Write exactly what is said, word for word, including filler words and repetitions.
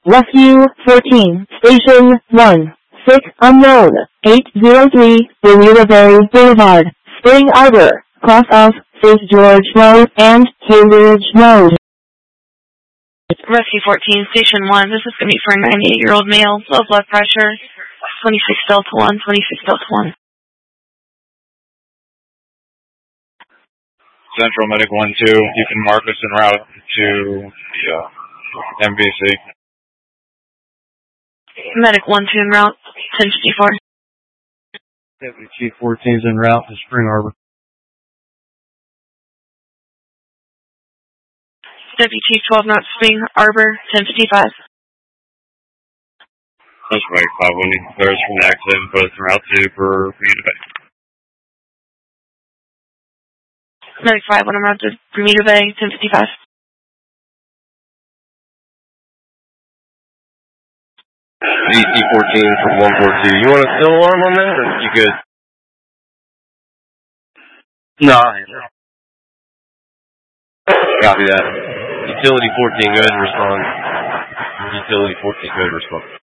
Rescue fourteen, Station one, sick unknown, eight zero three, Bermuda Bay Boulevard, Spring Arbor, cross of Saint George Road and Cambridge Road. Rescue fourteen, Station one, this is going to be for a ninety-eight-year-old male, low blood pressure, twenty-six Delta one, twenty-six Delta one. Central Medic one two, you can mark us en route to the uh, M V C. Medic one two en route, ten fifty-four. Deputy Chief fourteen is en route to Spring Arbor. Deputy Chief twelve Knot Spring Arbor, ten fifty-five. That's right, five Windy. There's from the accident, both en route to Bermuda Bay. Medic five one en route to Bermuda Bay, ten fifty-five. D C fourteen from one four two. You want a still alarm on that, or you good? No. Copy that. Utility fourteen, go ahead and respond. Utility fourteen, go ahead and respond.